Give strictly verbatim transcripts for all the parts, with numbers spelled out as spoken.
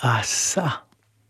Ah ça,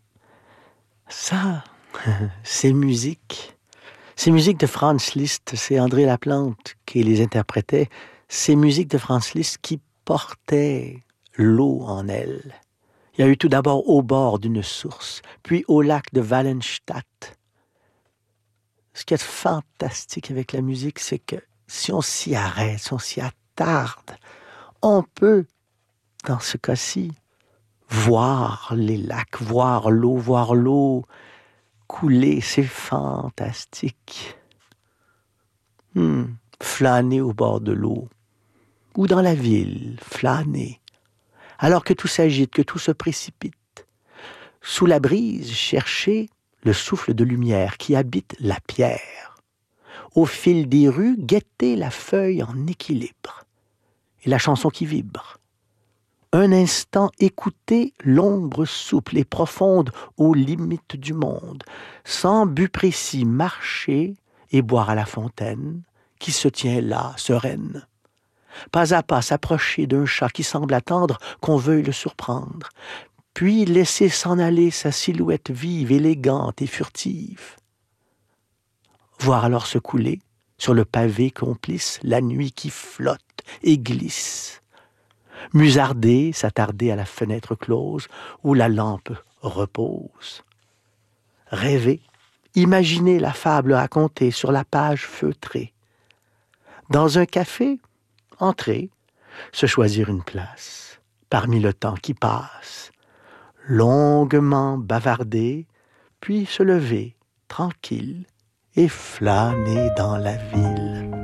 ça, ces musiques, ces musiques de Franz Liszt, c'est André Laplante qui les interprétait, ces musiques de Franz Liszt qui portaient l'eau en elles. Il y a eu tout d'abord au bord d'une source, puis au lac de Wallenstadt. Ce qui est fantastique avec la musique, c'est que si on s'y arrête, si on s'y attarde, on peut, dans ce cas-ci, voir les lacs, voir l'eau, voir l'eau couler, c'est fantastique. Hmm. Flâner au bord de l'eau, ou dans la ville, flâner, alors que tout s'agite, que tout se précipite. Sous la brise, chercher le souffle de lumière qui habite la pierre. Au fil des rues, guetter la feuille en équilibre et la chanson qui vibre. Un instant, écouter l'ombre souple et profonde aux limites du monde, sans but précis, marcher et boire à la fontaine qui se tient là, sereine. Pas à pas s'approcher d'un chat qui semble attendre qu'on veuille le surprendre, puis laisser s'en aller sa silhouette vive, élégante et furtive. Voir alors se couler, sur le pavé complice, la nuit qui flotte et glisse. Musarder, s'attarder à la fenêtre close, où la lampe repose. Rêver, imaginer la fable racontée sur la page feutrée. Dans un café, entrer, se choisir une place, parmi le temps qui passe. Longuement bavarder, puis se lever, tranquille, et flâner dans la ville.